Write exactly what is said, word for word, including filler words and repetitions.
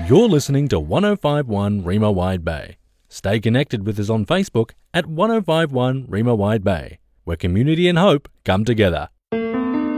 You're listening to one oh five point one Remo Wide Bay. Stay connected with us on Facebook at one oh five point one Remo Wide Bay, where community and hope come together.